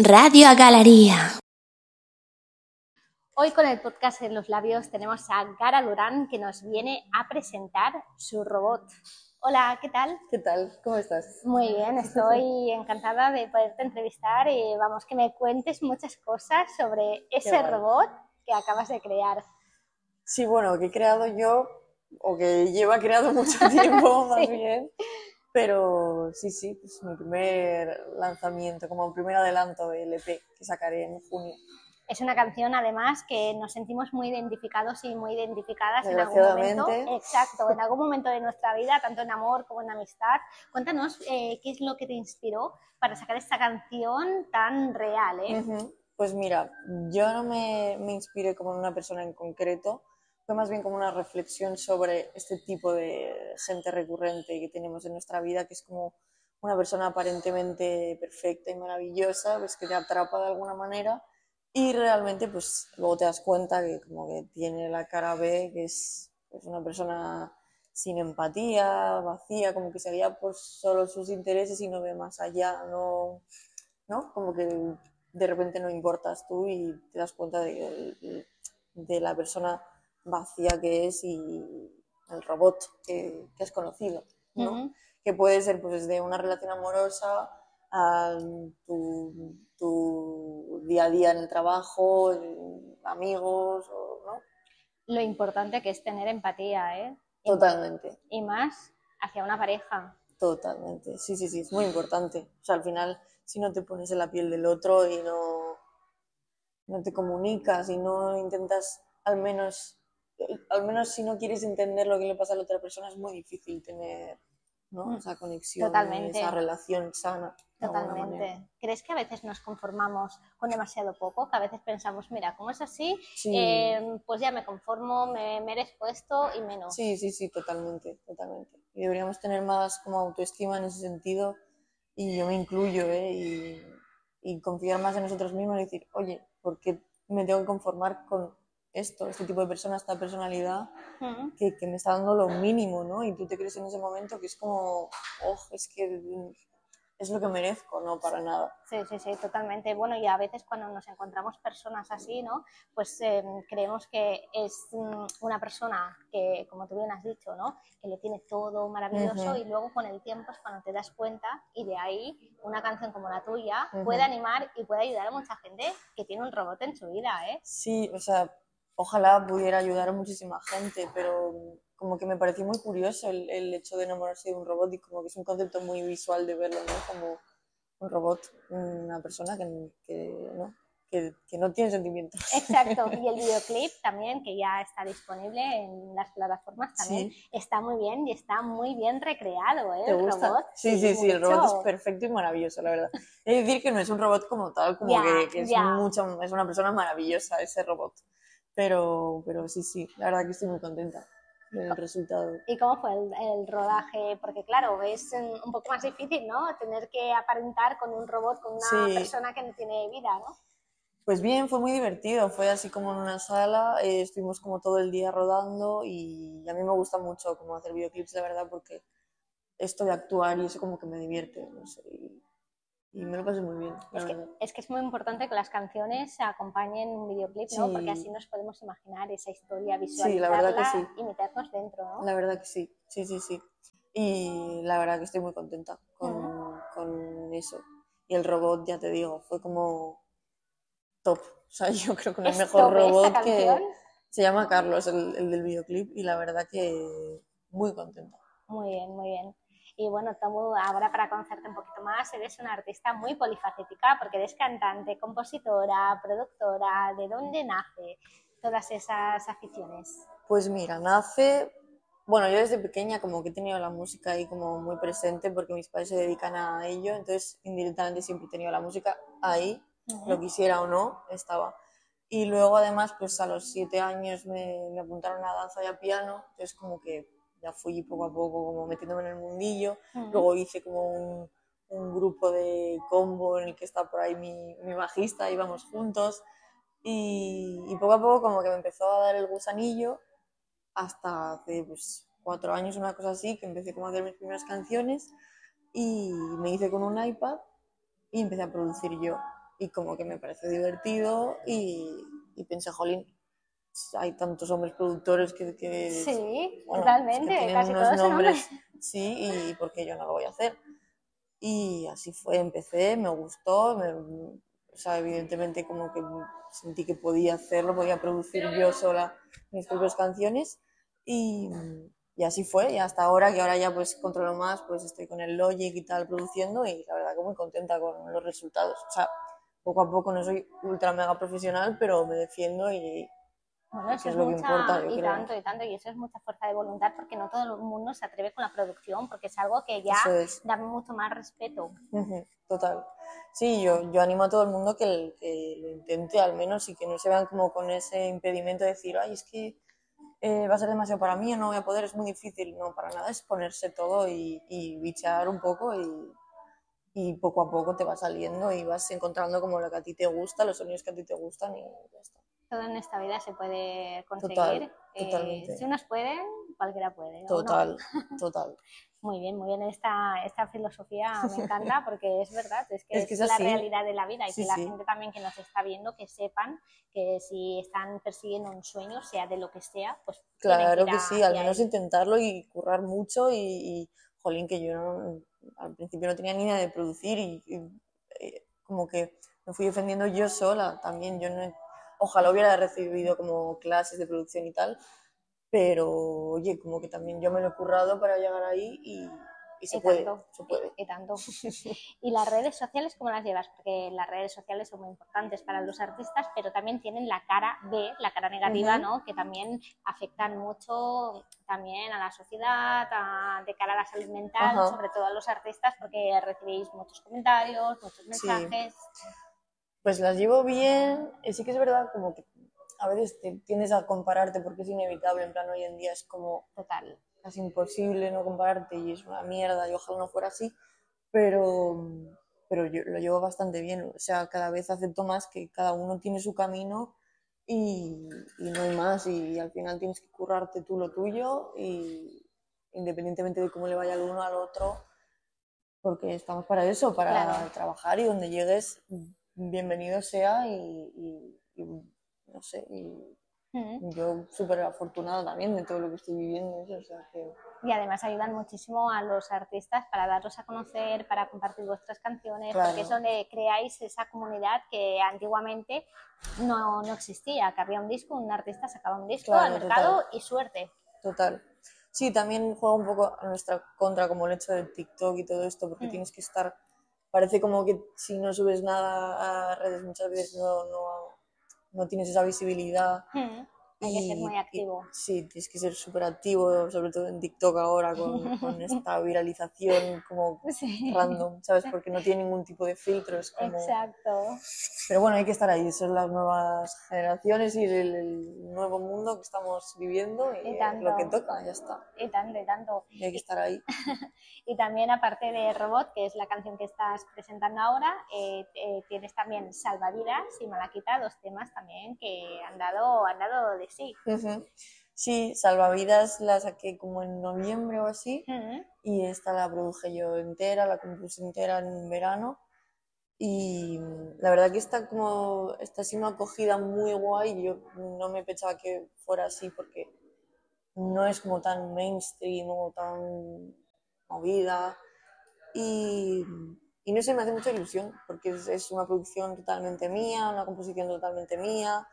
Radio Galería. Hoy con el podcast en los labios tenemos a Gara Durán, que nos viene a presentar su robot. Hola, ¿qué tal? ¿Qué tal? ¿Cómo estás? Muy bien, estoy encantada de poderte entrevistar y vamos, que me cuentes muchas cosas sobre ese robot que acabas de crear. Sí, bueno, que he creado yo, o que lleva creado mucho tiempo más bien, pero sí, pues mi primer lanzamiento, como el primer adelanto del EP que sacaré en junio. Es una canción, además, que nos sentimos muy identificados y muy identificadas en algún momento. Exacto, en algún momento de nuestra vida, tanto en amor como en amistad. Cuéntanos qué es lo que te inspiró para sacar esta canción tan real, ¿eh? Pues mira, yo no me inspiré como en una persona en concreto, fue más bien como una reflexión sobre este tipo de gente recurrente que tenemos en nuestra vida, que es como una persona aparentemente perfecta y maravillosa, pues que te atrapa de alguna manera. Y realmente, pues luego te das cuenta que como que tiene la cara B, que es pues, una persona sin empatía, vacía, como que se guía por solo sus intereses y no ve más allá, ¿no? Como que de repente no importas tú y te das cuenta de la persona vacía que es y el robot que has conocido, ¿no? Que puede ser pues desde una relación amorosa a tu día a día en el trabajo, amigos, ¿no? Lo importante que es tener empatía, ¿eh? Totalmente. Y más hacia una pareja. Totalmente, sí, es muy importante. O sea, al final, si no te pones en la piel del otro y no te comunicas y no intentas, al menos si no quieres entender lo que le pasa a la otra persona, es muy difícil tener, ¿no? Esa conexión, Totalmente. Esa relación sana. Totalmente. ¿Crees que a veces nos conformamos con demasiado poco? Que a veces pensamos, mira, como es así, Sí. pues ya me conformo, me merezco esto y menos. Sí, totalmente. Y deberíamos tener más como autoestima en ese sentido, y yo me incluyo, y confiar más en nosotros mismos y decir, oye, ¿por qué me tengo que conformar con esto, este tipo de persona, esta personalidad que me está dando lo mínimo, ¿no? Y tú te crees en ese momento que es como, es que es lo que merezco, no para nada. Sí, totalmente. Bueno, y a veces cuando nos encontramos personas así, ¿no? Pues creemos que es una persona que, como tú bien has dicho, ¿no? Que lo tiene todo maravilloso y luego con el tiempo es cuando te das cuenta y de ahí una canción como la tuya puede animar y puede ayudar a mucha gente que tiene un robot en su vida, ¿eh? Sí, o sea, ojalá pudiera ayudar a muchísima gente, pero como que me pareció muy curioso el hecho de enamorarse de un robot y como que es un concepto muy visual de verlo, ¿no? Como un robot, una persona que no tiene sentimientos. Exacto, y el videoclip también, que ya está disponible en las plataformas también, está muy bien y está muy bien recreado, ¿eh? ¿Te gusta? Robot. Sí, el robot es perfecto y maravilloso, la verdad. He de decir que no es un robot como tal, como que es una persona maravillosa ese robot. Pero sí, la verdad que estoy muy contenta del resultado. ¿Y cómo fue el rodaje? Porque claro, es un poco más difícil, ¿no? Tener que aparentar con un robot, con una persona que no tiene vida, ¿no? Pues bien, fue muy divertido, fue así como en una sala, estuvimos como todo el día rodando y a mí me gusta mucho como hacer videoclips, la verdad, porque esto de actuar y eso como que me divierte, no sé, y me lo pasé muy bien. Es que es muy importante que las canciones acompañen un videoclip, ¿no? Porque así nos podemos imaginar esa historia, visualizarla y meternos dentro, ¿no? La verdad que sí. Y la verdad que estoy muy contenta con eso. Y el robot, ya te digo, fue como top. O sea, yo creo que no hay mejor robot que... Se llama Carlos, el del videoclip, y la verdad que muy contenta. Muy bien. Y bueno, Tomu, ahora para conocerte un poquito más, eres una artista muy polifacética porque eres cantante, compositora, productora. ¿De dónde nace todas esas aficiones? Pues mira, bueno, yo desde pequeña como que he tenido la música ahí como muy presente porque mis padres se dedican a ello, entonces indirectamente siempre he tenido la música ahí, lo quisiera o no, estaba. Y luego además pues a los 7 años me apuntaron a danza y a piano, entonces como que ya fui poco a poco como metiéndome en el mundillo. Luego hice como un grupo de combo en el que está por ahí mi bajista, íbamos juntos y poco a poco como que me empezó a dar el gusanillo hasta hace pues 4 años, una cosa así, que empecé como a hacer mis primeras canciones y me hice con un iPad y empecé a producir yo. y como que me pareció divertido y pensé, jolín, hay tantos hombres productores Sí, bueno, que totalmente, tienen casi unos todos son hombres. nombres, sí, y ¿por qué yo no lo voy a hacer? Y así fue, empecé, me gustó, o sea, evidentemente como que sentí que podía hacerlo, podía producir yo sola mis propias canciones y, y así fue, y hasta ahora, que ahora ya pues controlo más, pues estoy con el Logic y tal produciendo y la verdad que muy contenta con los resultados. O sea, poco a poco no soy ultra mega profesional, pero me defiendo Bueno, que eso es es lo que importa, mucha, yo y creo. tanto, y tanto, y eso es mucha fuerza de voluntad porque no todo el mundo se atreve con la producción porque es algo que ya Eso es. da mucho más respeto. Total. Sí, yo animo a todo el mundo que lo intente al menos y que no se vean como con ese impedimento de decir, ay, es que va a ser demasiado para mí o no voy a poder, es muy difícil. No, para nada, es ponerse todo y bichear un poco y poco a poco te va saliendo y vas encontrando como lo que a ti te gusta, los sonidos que a ti te gustan y ya está. Todo en esta vida se puede Total, conseguir. Si totalmente. unos pueden, cualquiera puede, ¿o no? Total, total. Muy bien, esta filosofía me encanta porque es verdad, es que Es que es es la así. realidad de la vida y Sí, que la sí. gente también que nos está viendo, que sepan que si están persiguiendo un sueño, sea de lo que sea, pues tienen que Claro ir que sí, al hacia menos él. intentarlo y currar mucho jolín, que yo al principio no tenía ni idea de producir como que me fui defendiendo yo sola también, ojalá hubiera recibido como clases de producción y tal, pero oye, como que también yo me lo he currado para llegar ahí y se Y puede, tanto, se puede. y tanto. ¿Y las redes sociales cómo las llevas? Porque las redes sociales son muy importantes para los artistas, pero también tienen la cara B, la cara negativa, Ujú. ¿no? Que también afectan mucho también a la sociedad, de cara a la salud mental, Ajá, sobre todo a los artistas, porque recibís muchos comentarios, muchos sí. mensajes. Pues las llevo bien. Sí que es verdad como que a veces te tiendes a compararte porque es inevitable, en plan hoy en día es como Total. casi imposible no compararte y es una mierda y ojalá no fuera así, pero, pero yo lo llevo bastante bien, o sea, cada vez acepto más que cada uno tiene su camino y no hay más y al final tienes que currarte tú lo tuyo y independientemente de cómo le vaya al uno al otro, porque estamos para eso, Claro. para trabajar y donde llegues, bienvenido sea y no sé, y Mm. yo súper afortunada también de todo lo que estoy viviendo, o sea que Y además ayudan muchísimo a los artistas para darlos a conocer, para compartir vuestras canciones, porque es claro, donde creáis esa comunidad que antiguamente no existía, que había un disco, un artista sacaba un disco al claro, total, mercado y suerte. total. Sí, también juega un poco a nuestra contra como el hecho de TikTok y todo esto, porque Mm. tienes que estar, parece como que si no subes nada a redes muchas veces no tienes esa visibilidad Mm. Hay que ser muy y activo. sí, tienes que ser súper activo, sobre todo en TikTok ahora con esta viralización como Sí, random, ¿sabes? Porque no tiene ningún tipo de filtro, es como... exacto. Pero bueno, hay que estar ahí, son las nuevas generaciones y el nuevo mundo que estamos viviendo y Y es lo que tanto, toca, ya está. y tanto, y tanto. Y hay que estar ahí. Y también, aparte de Robot, que es la canción que estás presentando ahora, tienes también Salvavidas y Malaquita, dos temas también que han dado de sí. Sí, Salvavidas la saqué como en noviembre o así Mm. y esta la produje yo entera, la compuse entera en verano y la verdad que está siendo una acogida muy guay. Yo no me pensaba que fuera así porque no es como tan mainstream o tan movida y, y no sé, me hace mucha ilusión porque es una producción totalmente mía, una composición totalmente mía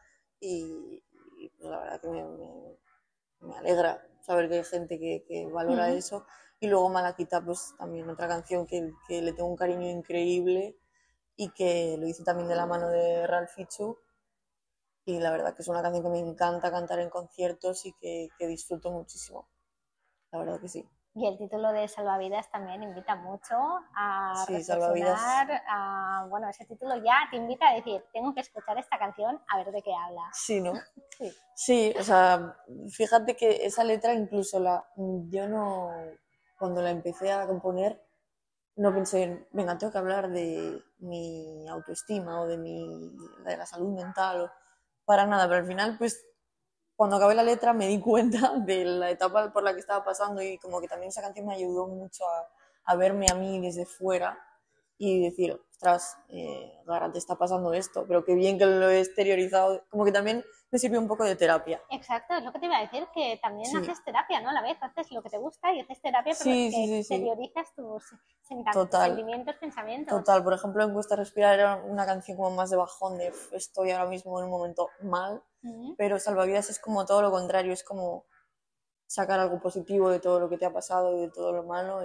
y pues la verdad que me alegra saber que hay gente que valora Mm. eso. Y luego Malaquita, pues también otra canción que le tengo un cariño increíble y que lo hice también de la mano de Ralph Fichu. Y la verdad que es una canción que me encanta cantar en conciertos y que disfruto muchísimo. La verdad que sí. Y el título de Salvavidas también invita mucho a Sí, Salvavidas. reflexionar. Bueno, ese título ya te invita a decir, tengo que escuchar esta canción a ver de qué habla. Sí, ¿no? Sí. Sí, o sea, fíjate que esa letra incluso yo no, cuando la empecé a componer, no pensé en, venga, tengo que hablar de mi autoestima o de la salud mental o para nada, pero al final, pues, cuando acabé la letra me di cuenta de la etapa por la que estaba pasando y como que también esa canción me ayudó mucho a verme a mí desde fuera y decir, ostras, Gara, te está pasando esto, pero qué bien que lo he exteriorizado, como que también me sirve un poco de terapia. Exacto, es lo que te iba a decir, que también Sí, haces terapia, ¿no? A la vez haces lo que te gusta y haces terapia sí, que sí, sí, sí, exteriorizas tus total. sentimientos, pensamientos. Total, por ejemplo, en Cuesta Respirar era una canción como más de bajón, de estoy ahora mismo en un momento mal, pero Salvavidas es como todo lo contrario, es como sacar algo positivo de todo lo que te ha pasado y de todo lo malo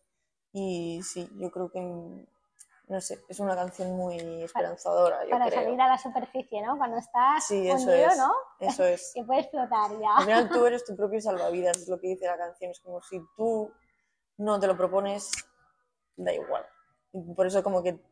y sí, yo creo que, no sé, es una canción muy esperanzadora, yo Para creo. salir a la superficie, ¿no? Cuando estás Sí, eso hundido, es, ¿no? eso es. Que puedes flotar ya. Al final tú eres tu propio salvavidas, es lo que dice la canción, es como si tú no te lo propones, da igual. Y por eso como que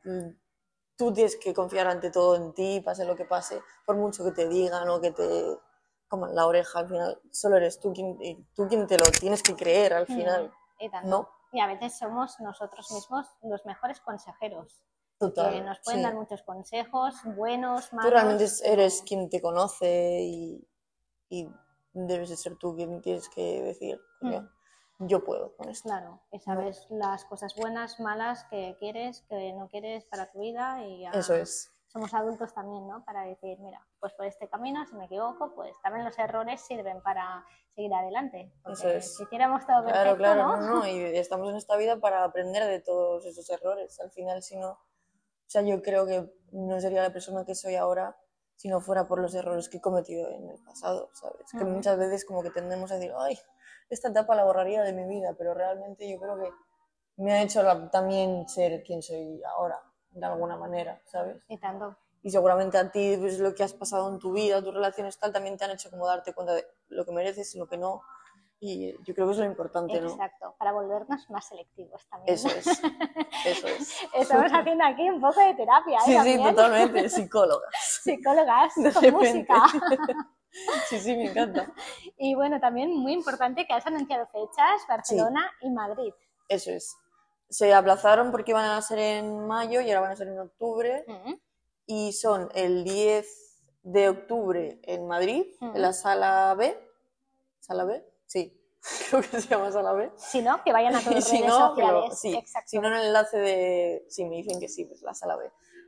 tú tienes que confiar ante todo en ti, pase lo que pase, por mucho que te digan o que te coman la oreja, al final solo eres tú quien te lo tienes que creer al final, Y tanto. ¿no? Y a veces somos nosotros mismos los mejores consejeros. Porque Total, nos pueden sí. dar muchos consejos, buenos, malos. Tú realmente eres quien te conoce y debes de ser tú quien tienes que decir, coño, yo puedo con esto. Claro, y sabes las cosas buenas, malas que quieres, que no quieres para tu vida y ya Eso es. somos adultos también, ¿no? Para decir, mira, pues por este camino, si me equivoco, pues también los errores sirven para seguir adelante. Porque Eso es. si hiciéramos todo Claro, perfecto, claro, ¿no? no, y estamos en esta vida para aprender de todos esos errores. Al final, si no, o sea, yo creo que no sería la persona que soy ahora si no fuera por los errores que he cometido en el pasado, ¿sabes? Que muchas veces como que tendemos a decir, ay, esta etapa la borraría de mi vida, pero realmente yo creo que me ha hecho también ser quien soy ahora, de alguna manera, ¿sabes? Y tanto. Y seguramente a ti pues, lo que has pasado en tu vida, tus relaciones tal, también te han hecho como darte cuenta de lo que mereces y lo que no. Y yo creo que es lo importante, ¿no? Exacto, para volvernos más selectivos también. Eso es, eso es. Estamos haciendo aquí un poco de terapia, ¿eh? Sí, También. sí, totalmente, psicólogas. Psicólogas De con repente. música. Sí, sí, me encanta. Y bueno, también muy importante que has anunciado fechas, Barcelona y Madrid. Eso es. Se aplazaron porque iban a ser en mayo y ahora van a ser en octubre. Y son el 10 de octubre en Madrid, en la sala B. ¿Sala B? Sí, creo que se llama sala B. Si no, que vayan a tus si redes no, sociales. sí. Exacto. Si no, en el enlace de... Sí, me dicen que sí, pues la sala B.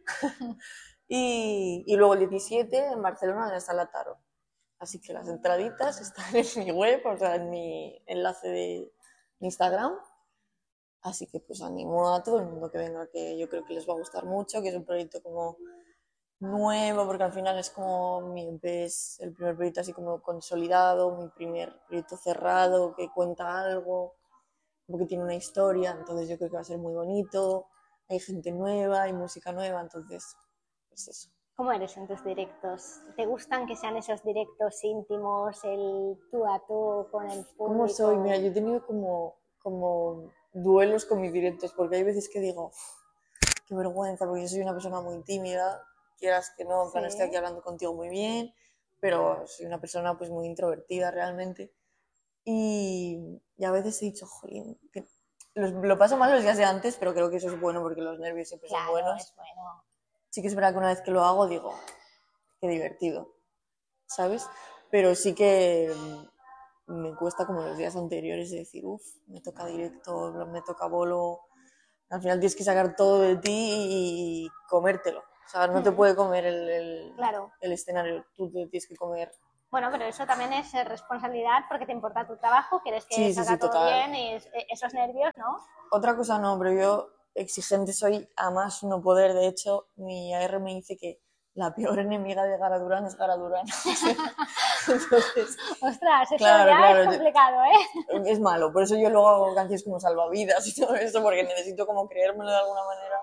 y luego el 17 en Barcelona, en la sala Taro. Así que las entraditas están en mi web, o sea, en mi enlace de Instagram. Así que pues animo a todo el mundo que venga, que yo creo que les va a gustar mucho, que es un proyecto como nuevo, porque al final es como mi EP, es el primer proyecto así como consolidado, mi primer proyecto cerrado, que cuenta algo, porque tiene una historia, entonces yo creo que va a ser muy bonito, hay gente nueva, hay música nueva, entonces, pues eso. ¿Cómo eres en tus directos? ¿Te gustan que sean esos directos íntimos, el tú a tú con el público? ¿Cómo soy? Mira, yo he tenido como duelos con mis directos, porque hay veces que digo, qué vergüenza, porque yo soy una persona muy tímida, quieras que no, en plan estoy aquí hablando contigo muy bien, pero soy una persona pues muy introvertida realmente. Y a veces he dicho, jolín, que lo paso mal los días de antes, pero creo que eso es bueno porque los nervios siempre son buenos. Es bueno. Sí que es verdad que una vez que lo hago digo, qué divertido, ¿sabes? Pero sí que me cuesta como los días anteriores de decir, uff, me toca directo, me toca bolo. Al final tienes que sacar todo de ti y comértelo. O sea, no te puede comer el escenario, tú te tienes que comer. Bueno, pero eso también es responsabilidad porque te importa tu trabajo, quieres que salga todo total. bien y esos nervios, ¿no? Otra cosa no, pero yo exigente soy a más no poder. De hecho, mi AR me dice que la peor enemiga de Gara Durán es Gara Durán. Entonces, ostras, eso claro, ya claro, es complicado, ¿eh? Es malo, por eso yo luego hago canciones como Salvavidas y todo eso, porque necesito como creérmelo de alguna manera.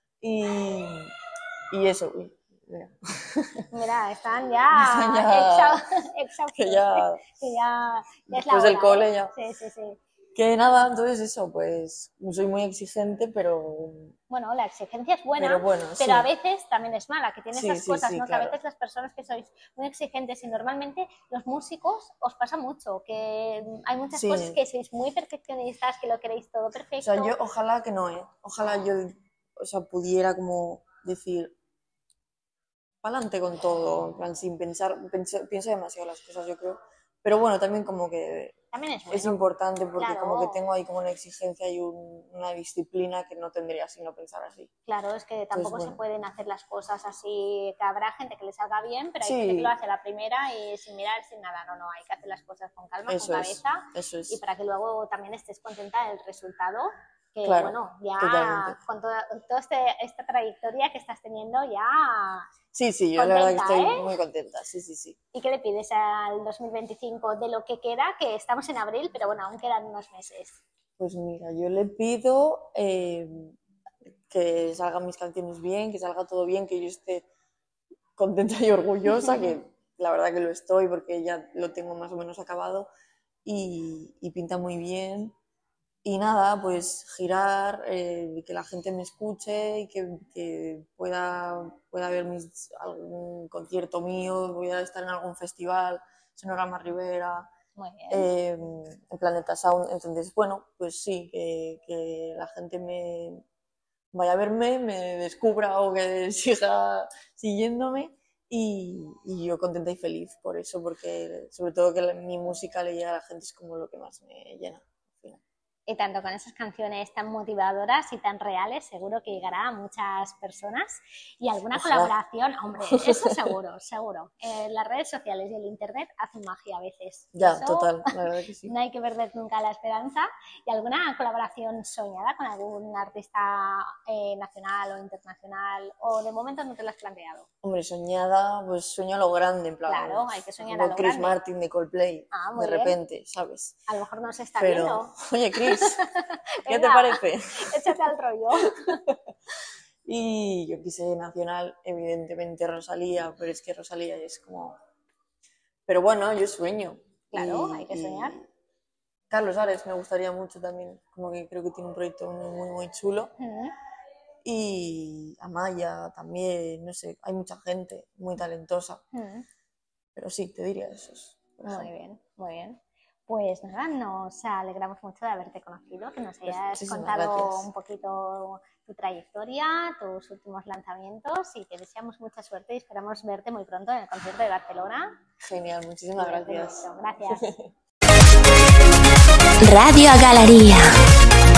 Y eso, Mira, están ya exhaustos. Que ya es la después del hora, cole ¿eh? ya. Sí. Que nada, entonces eso, pues soy muy exigente, pero... Bueno, la exigencia es buena, pero, bueno, pero sí. a veces también es mala, que tiene esas cosas, ¿no? Claro. Que a veces las personas que sois muy exigentes y normalmente los músicos os pasa mucho, que hay muchas cosas que sois muy perfeccionistas, que lo queréis todo perfecto. O sea, yo ojalá que no, ojalá yo, o sea, pudiera como decir, pa'lante con todo, en plan, sin pensar, pienso demasiado las cosas, yo creo. Pero bueno, también como que también es es bueno. importante porque Claro. como que tengo ahí como una exigencia y una disciplina que no tendría si no pensara así. Claro, es que tampoco se bueno. pueden hacer las cosas así, que habrá gente que le salga bien, pero hay Sí. gente que lo hace a la primera y sin mirar, sin nada. No, hay que hacer las cosas con calma, Eso con es, cabeza, eso es. y para que luego también estés contenta del resultado, que Claro, bueno, ya totalmente. con toda esta trayectoria que estás teniendo ya... Sí, yo la verdad que contenta, estoy muy contenta, sí. ¿Y qué le pides al 2025 de lo que queda? Que estamos en abril, pero bueno, aún quedan unos meses. Pues mira, yo le pido que salgan mis canciones bien, que salga todo bien, que yo esté contenta y orgullosa, que la verdad que lo estoy porque ya lo tengo más o menos acabado y pinta muy bien. Y nada, pues girar, que la gente me escuche y que pueda ver algún concierto mío, voy a estar en algún festival, Sonorama Rivera, Muy bien. en Planeta Sound. Entonces, bueno, pues sí, que la gente me vaya a verme, me descubra o que siga siguiéndome y yo contenta y feliz por eso, porque sobre todo que mi música le llegue a la gente es como lo que más me llena. Y tanto con esas canciones tan motivadoras y tan reales, seguro que llegará a muchas personas. Y alguna colaboración, hombre, eso seguro. Las redes sociales y el internet hacen magia a veces. Ya, eso, total, la verdad que sí. No hay que perder nunca la esperanza. ¿Y alguna colaboración soñada con algún artista nacional o internacional? ¿O de momento no te lo has planteado? Hombre, soñada, pues sueño a lo grande, en plan. Claro, hay que soñar a lo Chris grande. Martin de Coldplay, muy de repente, bien. ¿sabes? A lo mejor no se está Pero, viendo. oye, Chris, ¿qué Venga, te parece? Échate al rollo. Y yo quise nacional, evidentemente Rosalía, pero es que Rosalía es como... Pero bueno, yo sueño. Claro, hay que soñar. Carlos Ares me gustaría mucho también, como que creo que tiene un proyecto muy chulo. Y Amaya también, no sé, hay mucha gente muy talentosa. Pero sí, te diría esos. Muy bien. Pues nada, nos alegramos mucho de haberte conocido, que nos hayas contado un poquito tu trayectoria, tus últimos lanzamientos, y te deseamos mucha suerte y esperamos verte muy pronto en el concierto de Barcelona. Genial, muchísimas gracias. Gracias. Radio Galería.